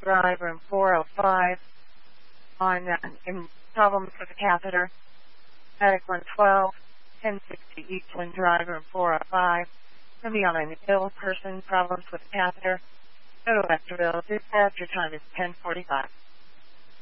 drive room 405 on problems with the catheter. Medic 112, 1060 Eastland drive room 405. Going to be on an ill person, problems with the catheter. Go to Electroville. Dispatch, your time is 10:45.